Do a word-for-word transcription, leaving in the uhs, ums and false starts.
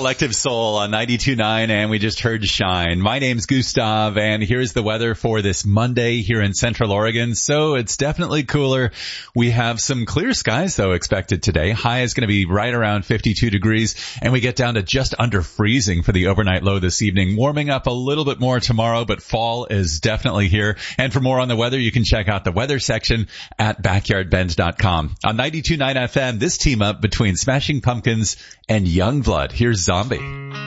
Collective Soul on ninety-two point nine, and we just heard Shine. My name's Gustav, and here's the weather for this Monday here in Central Oregon. So it's definitely cooler. We have some clear skies, though, expected today. High is going to be right around fifty-two degrees, and we get down to just under freezing for the overnight low this evening. Warming up a little bit more tomorrow, but fall is definitely here. And for more on the weather, you can check out the weather section at backyard bend dot com. On ninety-two point nine F M, this team up between Smashing Pumpkins and Youngblood. Here's Zombie.